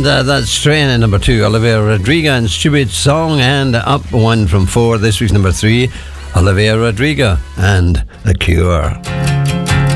And that's straight in at number 2, Olivia Rodrigo and Stupid Song, and up one from 4, this week's number 3, Olivia Rodrigo and The Cure.